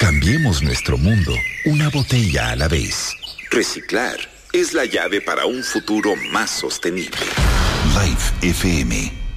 Cambiemos nuestro mundo una botella a la vez. Reciclar es la llave para un futuro más sostenible. Life FM